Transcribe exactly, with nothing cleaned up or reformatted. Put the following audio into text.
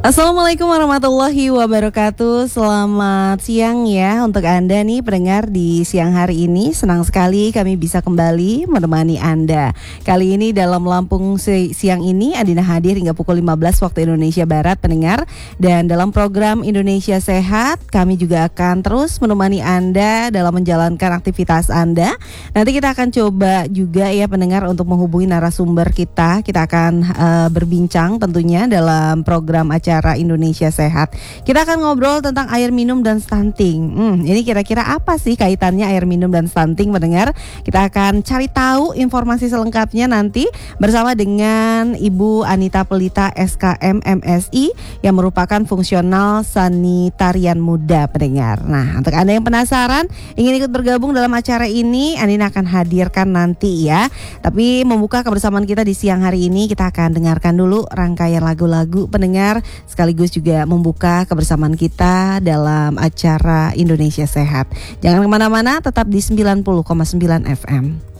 Assalamualaikum warahmatullahi wabarakatuh. Selamat siang ya untuk Anda nih pendengar di siang hari ini. Senang sekali kami bisa kembali menemani Anda. Kali ini dalam Lampung siang ini Adina hadir hingga pukul lima belas waktu Indonesia Barat pendengar. Dan dalam program Indonesia Sehat kami juga akan terus menemani Anda dalam menjalankan aktivitas Anda. Nanti kita akan coba juga ya pendengar untuk menghubungi narasumber kita. Kita akan uh, berbincang tentunya dalam program acara Acara Indonesia Sehat. Kita akan ngobrol tentang air minum dan stunting. Hmm, ini kira-kira apa sih kaitannya air minum dan stunting mendengar? Kita akan cari tahu informasi selengkapnya nanti bersama dengan Ibu Anita Pelita S K M M S I yang merupakan fungsional sanitarian muda pendengar. Nah, untuk Anda yang penasaran ingin ikut bergabung dalam acara ini, Andina akan hadirkan nanti ya. Tapi membuka kebersamaan kita di siang hari ini, kita akan dengarkan dulu rangkaian lagu-lagu pendengar sekaligus juga membuka kebersamaan kita dalam acara Indonesia Sehat. Jangan kemana-mana, tetap di sembilan puluh koma sembilan F M.